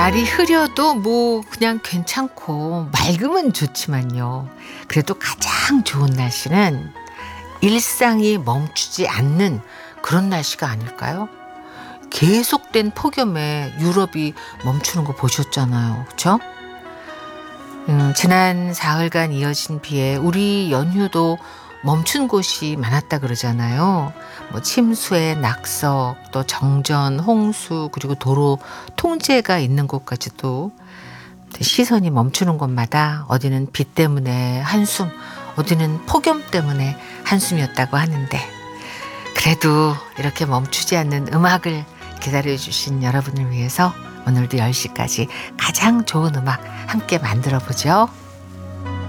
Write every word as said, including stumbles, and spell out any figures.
날이 흐려도 뭐 그냥 괜찮고 맑으면 좋지만요. 그래도 가장 좋은 날씨는 일상이 멈추지 않는 그런 날씨가 아닐까요? 계속된 폭염에 유럽이 멈추는 거 보셨잖아요. 그렇죠? 음, 지난 사흘간 이어진 비에 우리 연휴도 멈춘 곳이 많았다 그러잖아요. 뭐 침수에 낙석, 또 정전, 홍수, 그리고 도로 통제가 있는 곳까지도 시선이 멈추는 곳마다 어디는 비 때문에 한숨, 어디는 폭염 때문에 한숨이었다고 하는데, 그래도 이렇게 멈추지 않는 음악을 기다려주신 여러분을 위해서 오늘도 열 시까지 가장 좋은 음악 함께 만들어 보죠.